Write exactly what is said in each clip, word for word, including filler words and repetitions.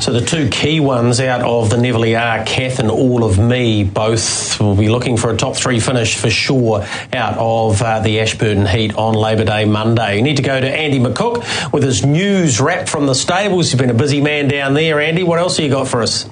So the two key ones out of the Neville are Kath and All of Me. Both will be looking for a top three finish for sure out of uh, the Ashburton Heat on Labor Day Monday. You need to go to Andy McCook with his news wrap from the stables. He's been a busy man down there. Andy, what else have you got for us?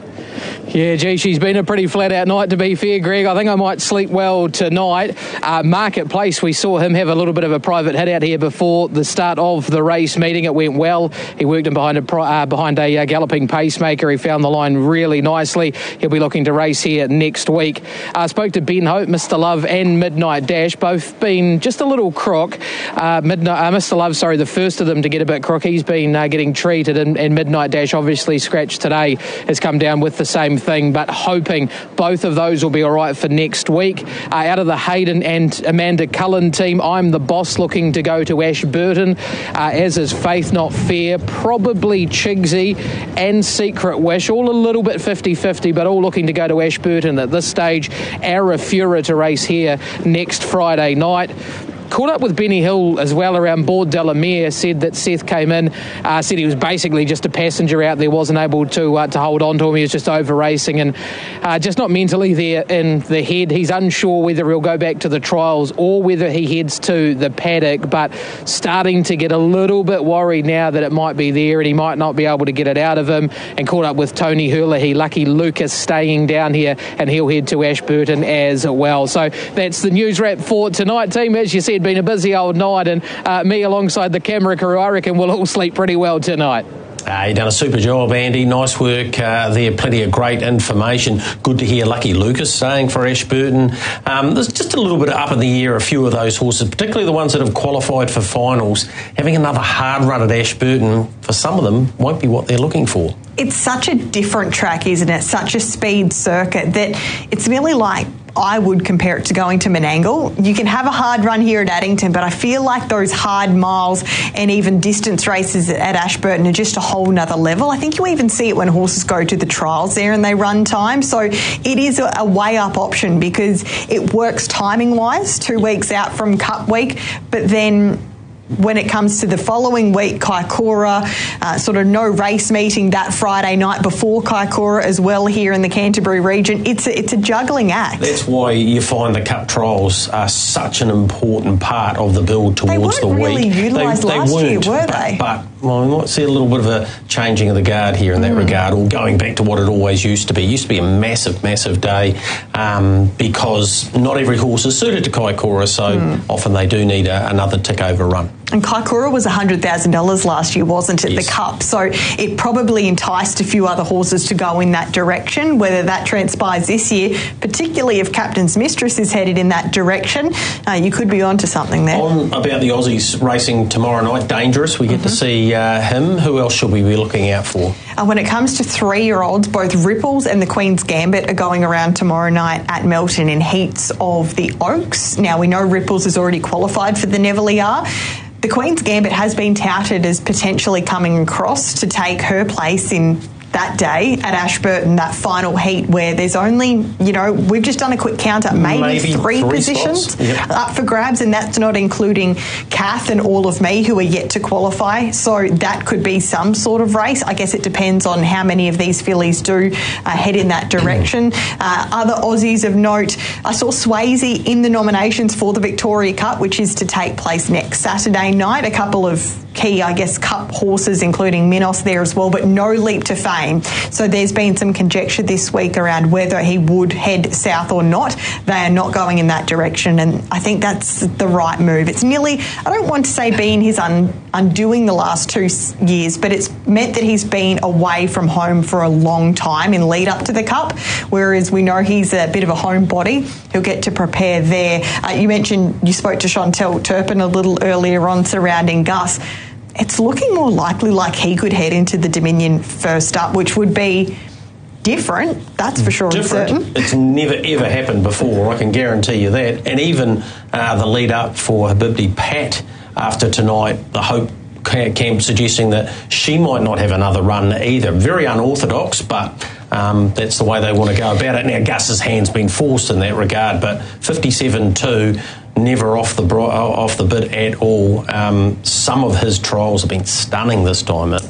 Yeah, gee, she's been a pretty flat-out night, to be fair, Greg. I think I might sleep well tonight. Uh, Marketplace, we saw him have a little bit of a private hit out here before the start of the race meeting. It went well. He worked in behind a, uh, behind a uh, galloping pacemaker. He found the line really nicely. He'll be looking to race here next week. I uh, spoke to Ben Hope, Mister Love and Midnight Dash, both been just a little crook. Uh, Midnight, uh, Mister Love, sorry, the first of them to get a bit crook. He's been uh, getting treated, and, and Midnight Dash, obviously scratched today, has come down with the same thing, but hoping both of those will be all right for next week. Uh, out of the Hayden and Amanda Cullen team, I'm the boss looking to go to Ashburton, uh, as is Faith Not Fair, probably Chigsy and Secret Wish, all a little bit fifty-fifty, but all looking to go to Ashburton at this stage. Arafura to race here next Friday night. Caught up with Benny Hill as well around Bord Delamere, said that Seth came in, uh, said he was basically just a passenger out there, wasn't able to uh, to hold on to him. He was just over racing and uh, just not mentally there in the head. He's unsure whether he'll go back to the trials or whether he heads to the paddock, but starting to get a little bit worried now that it might be there and he might not be able to get it out of him. And caught up with Tony Hurley, Lucky Lucas staying down here, and he'll head to Ashburton as well. So that's the news wrap for tonight, team. As you said, been a busy old night, and uh, me alongside the camera crew, I reckon we'll all sleep pretty well tonight. Uh, you've done a super job, Andy. Nice work uh, there. Plenty of great information. Good to hear Lucky Lucas staying for Ashburton. Um, there's just a little bit up in the air, a few of those horses, particularly the ones that have qualified for finals. Having another hard run at Ashburton, for some of them, won't be what they're looking for. It's such a different track, isn't it? Such a speed circuit that it's nearly like I would compare it to going to Menangle. You can have a hard run here at Addington, but I feel like those hard miles and even distance races at Ashburton are just a whole nother level. I think you even see it when horses go to the trials there and they run time. So it is a, a way up option because it works timing wise, two weeks out from Cup Week, but then when it comes to the following week, Kaikoura, uh, sort of no race meeting that Friday night before Kaikoura as well here in the Canterbury region. It's a, it's a juggling act. That's why you find the Cup trials are such an important part of the build towards the week. They weren't really utilised last year, were they? But, well, we might see a little bit of a changing of the guard here in that mm. regard, or going back to what it always used to be. It used to be a massive, massive day um, because not every horse is suited to Kaikoura, so mm. often they do need a, another tick-over run. And Kaikoura was one hundred thousand dollars last year, wasn't it, yes. the Cup? So it probably enticed a few other horses to go in that direction. Whether that transpires this year, particularly if Captain's Mistress is headed in that direction, uh, you could be onto something there. On about the Aussies racing tomorrow night, Dangerous, we get mm-hmm. to see uh, him. Who else should we be looking out for? Uh, when it comes to three-year-olds, both Ripples and the Queen's Gambit are going around tomorrow night at Melton in heats of the Oaks. Now, we know Ripples is already qualified for the Neville R. The Queen's Gambit has been touted as potentially coming across to take her place in that day at Ashburton, that final heat where there's only, you know, we've just done a quick count up, maybe, maybe three, three positions yep. up for grabs, and that's not including Kath and All of Me, who are yet to qualify. So that could be some sort of race. I guess it depends on how many of these fillies do uh, head in that direction. Uh, other Aussies of note, I saw Swayze in the nominations for the Victoria Cup, which is to take place next Saturday night. A couple of key, I guess, Cup horses, including Minos there as well, but no leap to fame. So there's been some conjecture this week around whether he would head south or not. They are not going in that direction, and I think that's the right move. It's nearly, I don't want to say being his un, undoing the last two years, but it's meant that he's been away from home for a long time in lead up to the Cup, whereas we know he's a bit of a homebody. He'll get to prepare there. Uh, you mentioned, you spoke to Chantel Turpin a little earlier on surrounding Gus. It's looking more likely like he could head into the Dominion first up, which would be different, that's for sure. Different. And certain. It's never ever happened before, I can guarantee you that. And even uh, the lead up for Habibti Pat after tonight, the Hope camp suggesting that she might not have another run either. Very unorthodox, but um, that's the way they want to go about it. Now, Gus's hand's been forced in that regard, but fifty-seven two, never off the off the bit at all. Um, some of his trials have been stunning this time.